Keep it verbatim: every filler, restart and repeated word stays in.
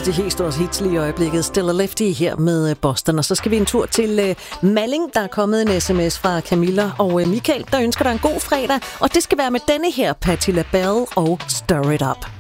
af de helt store hits lige i øjeblikket. Still a Lefty her med Boston. Og så skal vi en tur til uh, Malling. Der er kommet en sms fra Camilla og uh, Michael, der ønsker dig en god fredag. Og det skal være med denne her, Patti LaBelle og Stir It Up.